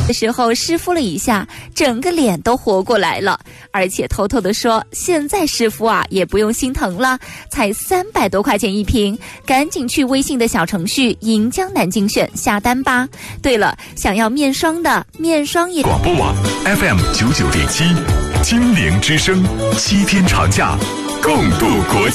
的时候湿敷了一下，整个脸都活过来了，而且偷偷的说，现在湿敷啊也不用心疼了，才300多块钱一瓶，赶紧去微信的小程序银江南精选下单吧。对了，想要面霜的，面霜也广播网 FM99.7，精灵之声，7天长假，共度国庆。